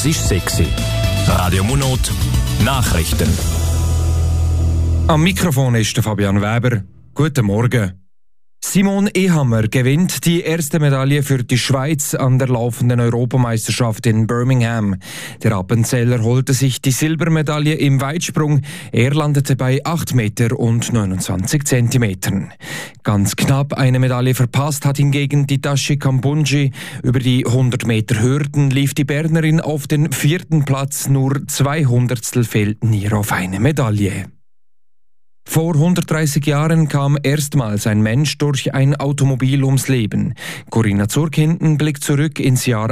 ist sexy. Radio Monat Nachrichten. Am Mikrofon ist der Fabian Weber. Guten Morgen. Simon Ehammer gewinnt die erste Medaille für die Schweiz an der laufenden Europameisterschaft in Birmingham. Der Appenzeller holte sich die Silbermedaille im Weitsprung. Er landete bei 8 Meter und 29 Zentimetern. Ganz knapp eine Medaille verpasst hat hingegen die Tashi Kambunji. Über die 100 Meter Hürden lief die Bernerin auf den 4. Platz. Nur 200 fehlten ihr auf eine Medaille. Vor 130 Jahren kam erstmals ein Mensch durch ein Automobil ums Leben. Corinna Zurkinden blickt zurück ins Jahr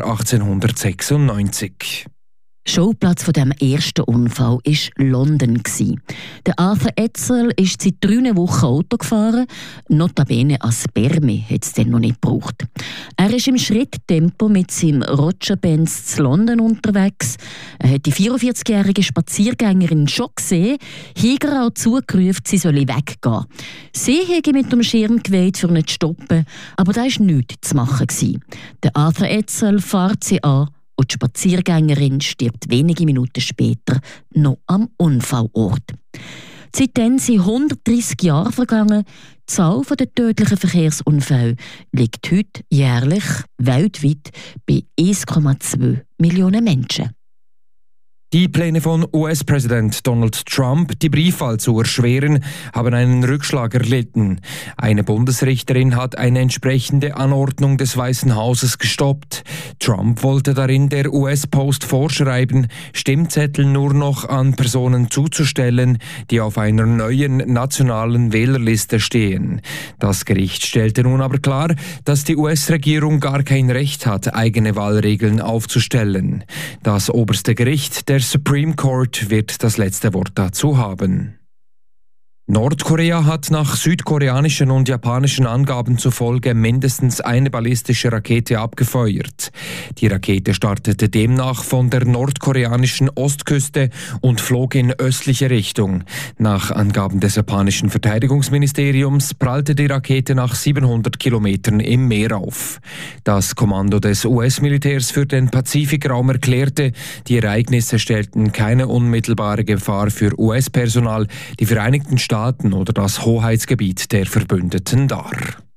1896. Schauplatz von dem ersten Unfall war London. Der Arthur Edsel ist seit 3 Wochen Auto gefahren. Notabene als Spermi hat es dann noch nicht gebraucht. Er ist im Schritttempo mit seinem Roger-Benz zu London unterwegs. Er hat die 44-jährige Spaziergängerin schon gesehen, hat auch zugerufen, sie solle weggehen. Sie hätte mit dem Schirm gewählt, für nicht zu stoppen, aber da war nichts zu machen. Der Arthur Edsel fährt sie an, und die Spaziergängerin stirbt wenige Minuten später noch am Unfallort. Seitdem sind 130 Jahre vergangen. Die Zahl der tödlichen Verkehrsunfälle liegt heute jährlich weltweit bei 1,2 Millionen Menschen. Die Pläne von US-Präsident Donald Trump, die Briefwahl zu erschweren, haben einen Rückschlag erlitten. Eine Bundesrichterin hat eine entsprechende Anordnung des Weißen Hauses gestoppt. Trump wollte darin der US-Post vorschreiben, Stimmzettel nur noch an Personen zuzustellen, die auf einer neuen nationalen Wählerliste stehen. Das Gericht stellte nun aber klar, dass die US-Regierung gar kein Recht hat, eigene Wahlregeln aufzustellen. Das oberste Gericht, der Supreme Court, wird das letzte Wort dazu haben. Nordkorea hat nach südkoreanischen und japanischen Angaben zufolge mindestens eine ballistische Rakete abgefeuert. Die Rakete startete demnach von der nordkoreanischen Ostküste und flog in östliche Richtung. Nach Angaben des japanischen Verteidigungsministeriums prallte die Rakete nach 700 Kilometern im Meer auf. Das Kommando des US-Militärs für den Pazifikraum erklärte, die Ereignisse stellten keine unmittelbare Gefahr für US-Personal, die Vereinigten Staaten oder das Hoheitsgebiet der Verbündeten dar.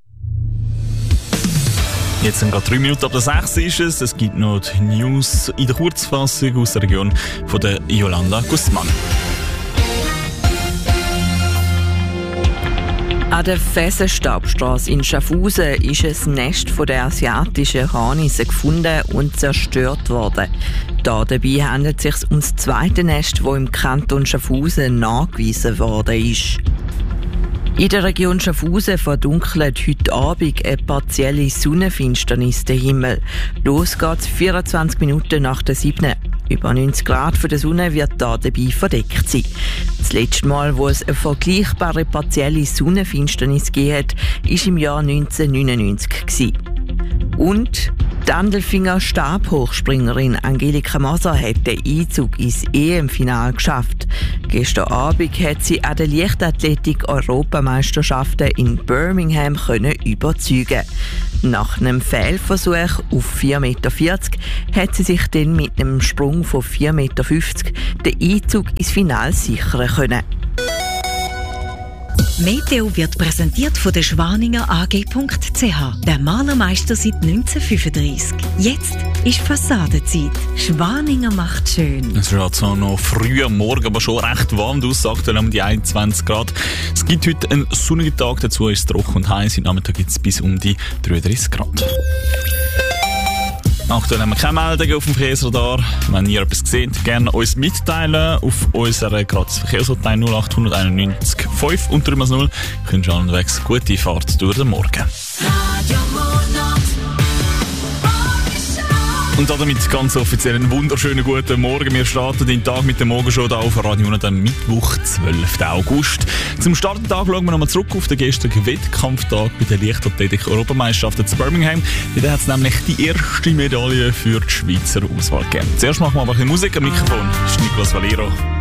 Jetzt sind gerade 3 Minuten ab der 6 ist es. Es gibt noch die News in der Kurzfassung aus der Region von der Yolanda Guzman. An der Fesenstabstrasse in Schaffhausen ist ein Nest von der asiatischen Hornisse gefunden und zerstört worden. Dabei handelt es sich um das zweite Nest, das im Kanton Schaffhausen nachgewiesen worden ist. In der Region Schaffhausen verdunkelt heute Abend eine partielle Sonnenfinsternis den Himmel. Los geht's 24 Minuten nach der 7. Über 90 Grad von der Sonne wird dabei verdeckt sein. Das letzte Mal, wo es eine vergleichbare partielle Sonnenfinsternis gegeben hat, war im Jahr 1999. Und die Andelfinger Stabhochspringerin Angelika Moser hat den Einzug ins EM-Final geschafft. Gestern Abend hat sie an der Leichtathletik-Europameisterschaften in Birmingham überzeugen. Nach einem Fehlversuch auf 4,40 Meter hat sie sich dann mit einem Sprung von 4,50 Meter den Einzug ins Finale sichern können. Meteo wird präsentiert von der Schwaninger AG.ch, der Malermeister seit 1935. Jetzt ist Fassadenzeit. Schwaninger macht schön. Es ist also noch früh am Morgen, aber schon recht warm. Du sagst um die 21 Grad. Es gibt heute einen sonnigen Tag, dazu ist es trocken und heiß. Am Nachmittag gibt es bis um die 33 Grad. Aktuell haben wir keine Meldungen auf dem Verkehrsradar. Wenn ihr etwas seht, gerne uns mitteilen auf unserer gratis Verkehrshotline 0800 91 5 und 3x0. Ich wünsche allen unterwegs gute Fahrt durch den Morgen. Und damit ganz offiziell einen wunderschönen guten Morgen. Wir starten den Tag mit der Morgenshow hier auf Radio Monat am Mittwoch, 12. August. Zum Starttag schauen wir nochmal zurück auf den gestrigen Wettkampftag bei der Leichtathletik-Europameisterschaften zu Birmingham. Da hat es nämlich die erste Medaille für die Schweizer Auswahl gegeben. Zuerst machen wir aber ein bisschen Musik am Mikrofon. Das ist Nicolas Valero.